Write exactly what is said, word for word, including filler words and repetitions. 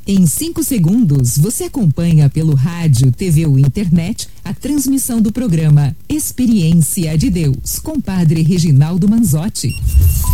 Em cinco segundos, você acompanha pelo rádio, T V ou internet a transmissão do programa Experiência de Deus com Padre Reginaldo Manzotti.